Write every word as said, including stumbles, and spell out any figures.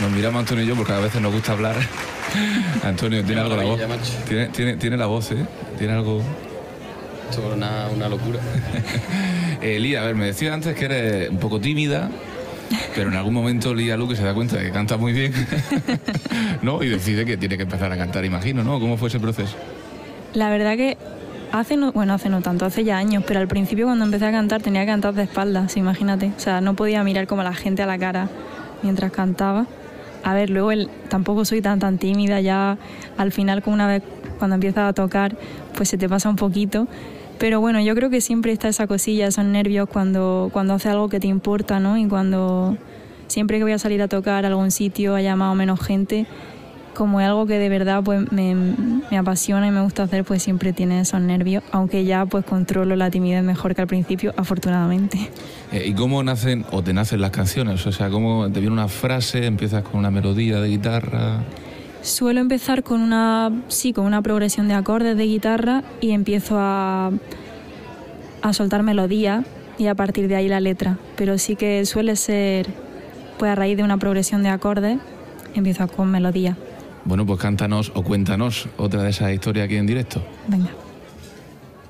Nos miramos Antonio y yo porque a veces nos gusta hablar. Antonio, tiene algo la voz. Tiene, tiene, tiene la voz, ¿eh? Tiene algo... Esto es una, una locura. eh, Lía, a ver, me decías antes que eres un poco tímida, pero en algún momento Lía Luque se da cuenta de que canta muy bien, ¿no? Y decide que tiene que empezar a cantar, imagino, ¿no? ¿Cómo fue ese proceso? La verdad que hace no, bueno, hace no tanto, hace ya años, pero al principio cuando empecé a cantar tenía que cantar de espaldas, imagínate. O sea, no podía mirar como a la gente a la cara mientras cantaba. A ver, luego el, tampoco soy tan tan tímida, ya al final como una vez cuando empiezas a tocar, pues se te pasa un poquito. Pero bueno, yo creo que siempre está esa cosilla, esos nervios cuando, cuando haces algo que te importa, ¿no? Y cuando siempre que voy a salir a tocar a algún sitio, haya más o menos gente, como es algo que de verdad pues me, me apasiona y me gusta hacer, pues siempre tiene esos nervios, aunque ya pues controlo la timidez mejor que al principio, afortunadamente. Eh, ¿Y cómo nacen o te nacen las canciones? O sea, ¿cómo te viene una frase, empiezas con una melodía de guitarra? Suelo empezar con una, sí, con una progresión de acordes de guitarra y empiezo a, a soltar melodía y a partir de ahí la letra. Pero sí que suele ser, pues a raíz de una progresión de acordes, empiezo con melodía. Bueno, pues cántanos o cuéntanos otra de esas historias aquí en directo. Venga.